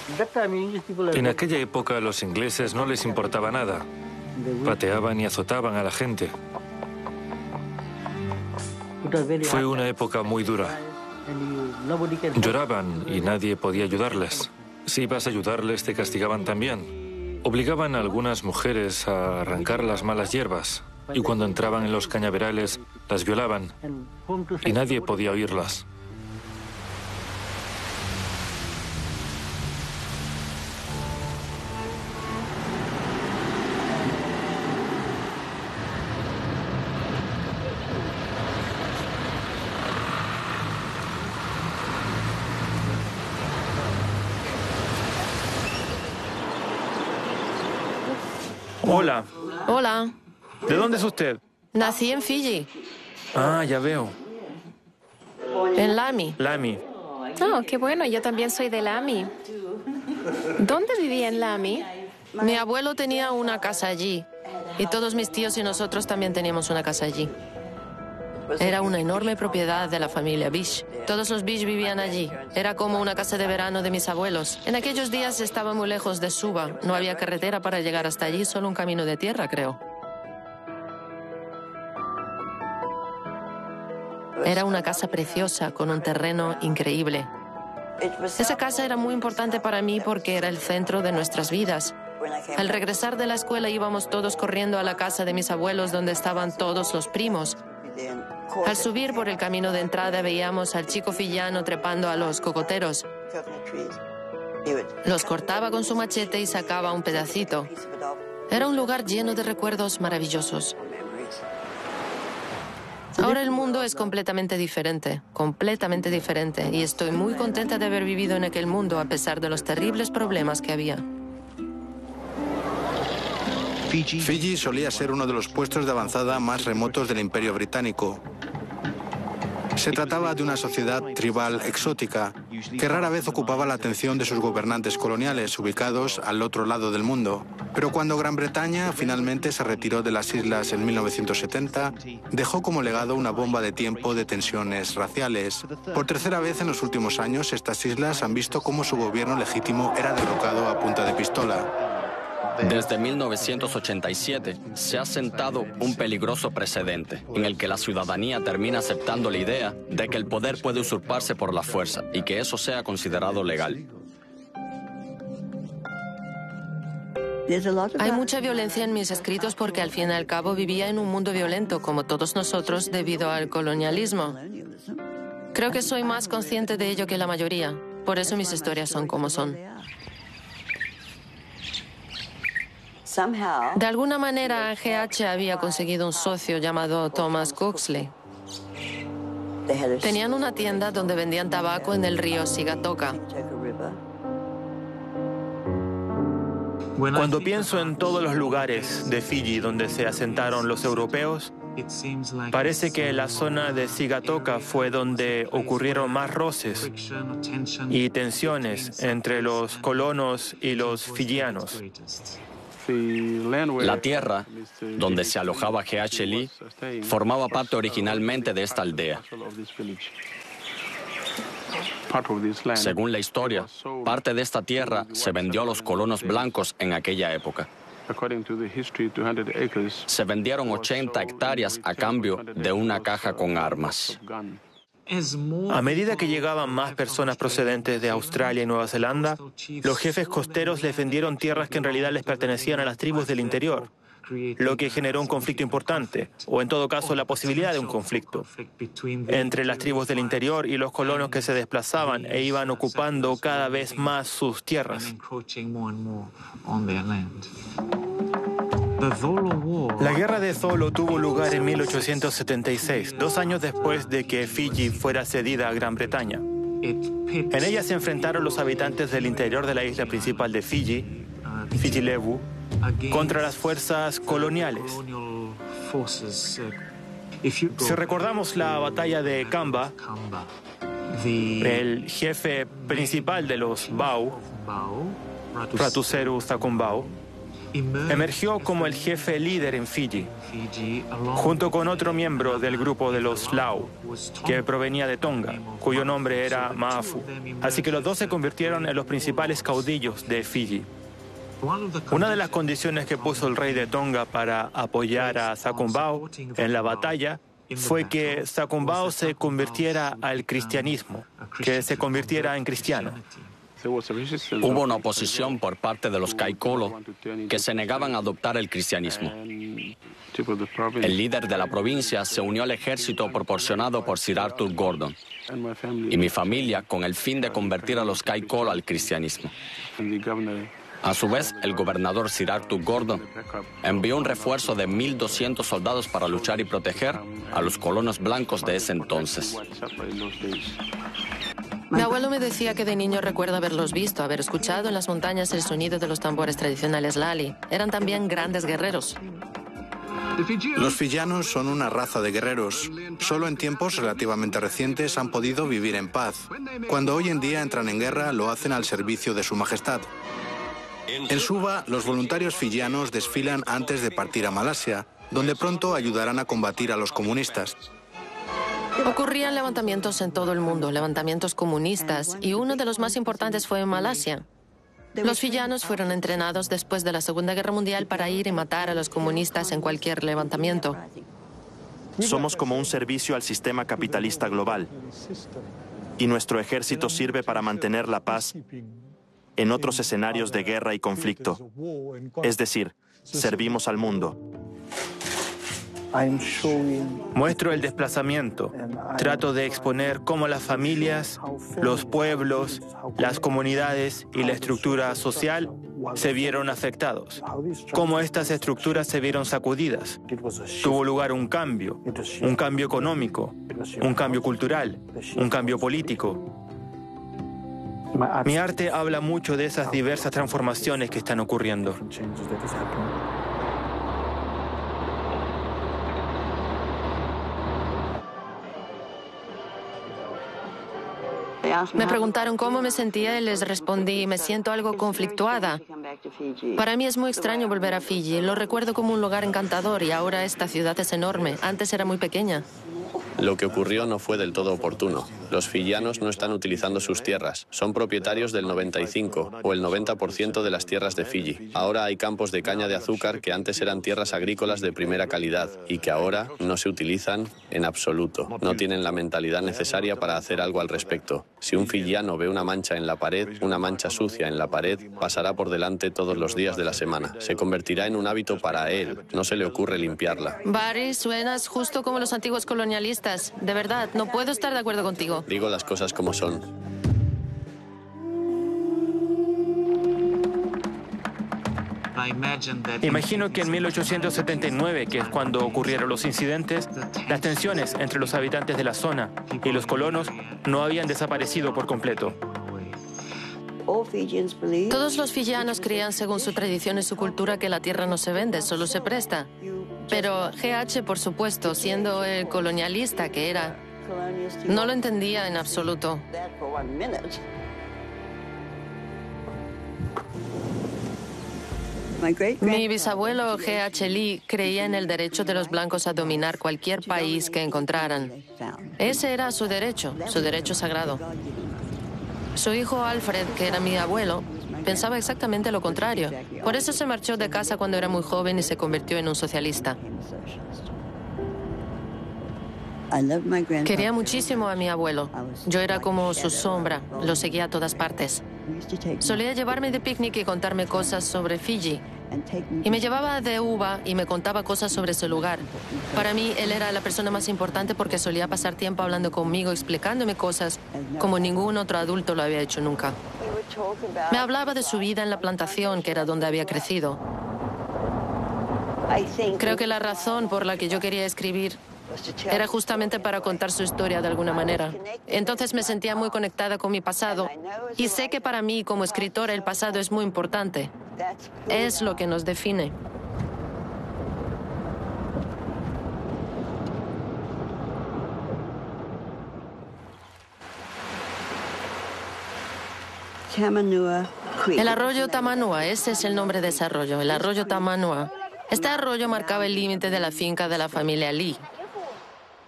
En aquella época a los ingleses no les importaba nada. Pateaban y azotaban a la gente. Fue una época muy dura. Lloraban y nadie podía ayudarles. Si ibas a ayudarles, te castigaban también. Obligaban a algunas mujeres a arrancar las malas hierbas y cuando entraban en los cañaverales, las violaban y nadie podía oírlas. Hola. Hola. ¿De dónde es usted? Nací en Fiji, Ah, ya veo. en Lami. Lami. Oh, qué bueno, yo también soy de Lami. ¿Dónde vivía en Lami? Mi abuelo tenía una casa allí y todos mis tíos y nosotros también teníamos una casa allí. Era una enorme propiedad de la familia Bish. Todos los Bish vivían allí. Era como una casa de verano de mis abuelos. En aquellos días estaba muy lejos de Suva. No había carretera para llegar hasta allí, solo un camino de tierra, creo. Era una casa preciosa, con un terreno increíble. Esa casa era muy importante para mí porque era el centro de nuestras vidas. Al regresar de la escuela íbamos todos corriendo a la casa de mis abuelos donde estaban todos los primos. Al subir por el camino de entrada veíamos al chico fijiano trepando a los cocoteros. Los cortaba con su machete y sacaba un pedacito. Era un lugar lleno de recuerdos maravillosos. Ahora el mundo es completamente diferente, y estoy muy contenta de haber vivido en aquel mundo a pesar de los terribles problemas que había. Fiji solía ser uno de los puestos de avanzada más remotos del Imperio Británico. Se trataba de una sociedad tribal exótica que rara vez ocupaba la atención de sus gobernantes coloniales ubicados al otro lado del mundo. Pero cuando Gran Bretaña finalmente se retiró de las islas en 1970, dejó como legado una bomba de tiempo de tensiones raciales. Por tercera vez en los últimos años, estas islas han visto cómo su gobierno legítimo era derrocado a punta de pistola. Desde 1987 se ha sentado un peligroso precedente en el que la ciudadanía termina aceptando la idea de que el poder puede usurparse por la fuerza y que eso sea considerado legal. Hay mucha violencia en mis escritos porque al fin y al cabo vivía en un mundo violento como todos nosotros debido al colonialismo. Creo que soy más consciente de ello que la mayoría. Por eso mis historias son como son. De alguna manera, GH había conseguido un socio llamado Thomas Cooksley. Tenían una tienda donde vendían tabaco en el río Sigatoka. Cuando pienso en todos los lugares de Fiji donde se asentaron los europeos, parece que la zona de Sigatoka fue donde ocurrieron más roces y tensiones entre los colonos y los fijianos. La tierra donde se alojaba G.H. Lee formaba parte originalmente de esta aldea. Según la historia, parte de esta tierra se vendió a los colonos blancos en aquella época. Se vendieron 80 hectáreas a cambio de una caja con armas. A medida que llegaban más personas procedentes de Australia y Nueva Zelanda, los jefes costeros les vendieron tierras que en realidad les pertenecían a las tribus del interior, lo que generó un conflicto importante, o en todo caso la posibilidad de un conflicto, entre las tribus del interior y los colonos que se desplazaban e iban ocupando cada vez más sus tierras. La guerra de Tholo tuvo lugar en 1876, 2 años después de que Fiji fuera cedida a Gran Bretaña. En ella se enfrentaron los habitantes del interior de la isla principal de Fiji, Fiji Levu, contra las fuerzas coloniales. Si recordamos la batalla de Kamba, el jefe principal de los Bau, Ratuseru Thakumbau, Emergió como el jefe líder en Fiji, junto con otro miembro del grupo de los Lau, que provenía de Tonga, cuyo nombre era Maafu. Así que los dos se convirtieron en los principales caudillos de Fiji. Una de las condiciones que puso el rey de Tonga para apoyar a Thakombau en la batalla fue que Thakombau se convirtiera al cristianismo, que se convirtiera en cristiano. Hubo una oposición por parte de los Kaikolo que se negaban a adoptar el cristianismo. El líder de la provincia se unió al ejército proporcionado por Sir Arthur Gordon y mi familia con el fin de convertir a los Kaikolo al cristianismo. A su vez, el gobernador Sir Arthur Gordon envió un refuerzo de 1.200 soldados para luchar y proteger a los colonos blancos de ese entonces. Mi abuelo me decía que de niño recuerda haberlos visto, haber escuchado en las montañas el sonido de los tambores tradicionales Lali. Eran también grandes guerreros. Los fiyianos son una raza de guerreros. Solo en tiempos relativamente recientes han podido vivir en paz. Cuando hoy en día entran en guerra, lo hacen al servicio de su majestad. En Suva, los voluntarios fiyianos desfilan antes de partir a Malasia, donde pronto ayudarán a combatir a los comunistas. Ocurrían levantamientos en todo el mundo, levantamientos comunistas, y uno de los más importantes fue en Malasia. Los fiyianos fueron entrenados después de la Segunda Guerra Mundial para ir y matar a los comunistas en cualquier levantamiento. Somos como un servicio al sistema capitalista global, y nuestro ejército sirve para mantener la paz en otros escenarios de guerra y conflicto. Es decir, servimos al mundo. Muestro el desplazamiento. Trato de exponer cómo las familias, los pueblos, las comunidades y la estructura social se vieron afectados. Cómo estas estructuras se vieron sacudidas. Tuvo lugar un cambio económico, un cambio cultural, un cambio político. Mi arte habla mucho de esas diversas transformaciones que están ocurriendo. Me preguntaron cómo me sentía y les respondí, me siento algo conflictuada. Para mí es muy extraño volver a Fiji. Lo recuerdo como un lugar encantador y ahora esta ciudad es enorme. Antes era muy pequeña. Lo que ocurrió no fue del todo oportuno. Los fiyianos no están utilizando sus tierras. Son propietarios del 95 o el 90% de las tierras de Fiji. Ahora hay campos de caña de azúcar que antes eran tierras agrícolas de primera calidad y que ahora no se utilizan en absoluto. No tienen la mentalidad necesaria para hacer algo al respecto. Si un fiyiano ve una mancha en la pared, una mancha sucia en la pared, pasará por delante todos los días de la semana. Se convertirá en un hábito para él. No se le ocurre limpiarla. Barry, suenas justo como los antiguos colonialistas. De verdad, no puedo estar de acuerdo contigo. Digo las cosas como son. Imagino que en 1879, que es cuando ocurrieron los incidentes, las tensiones entre los habitantes de la zona y los colonos no habían desaparecido por completo. Todos los fiyianos creían, según su tradición y su cultura, que la tierra no se vende, solo se presta. Pero GH, por supuesto, siendo el colonialista que era, no lo entendía en absoluto. Mi bisabuelo G.H. Lee creía en el derecho de los blancos a dominar cualquier país que encontraran. Ese era su derecho sagrado. Su hijo Alfred, que era mi abuelo, pensaba exactamente lo contrario. Por eso se marchó de casa cuando era muy joven y se convirtió en un socialista. Quería muchísimo a mi abuelo. Yo era como su sombra, lo seguía a todas partes. Solía llevarme de picnic y contarme cosas sobre Fiji. Y me llevaba de uva y me contaba cosas sobre ese lugar. Para mí, él era la persona más importante porque solía pasar tiempo hablando conmigo, explicándome cosas como ningún otro adulto lo había hecho nunca. Me hablaba de su vida en la plantación, que era donde había crecido. Creo que la razón por la que yo quería escribir era justamente para contar su historia de alguna manera. Entonces me sentía muy conectada con mi pasado y sé que para mí como escritora el pasado es muy importante. Es lo que nos define. Tamanua El arroyo Tamanua, ese es el nombre de ese arroyo, el arroyo Tamanua. Este arroyo marcaba el límite de la finca de la familia Lee.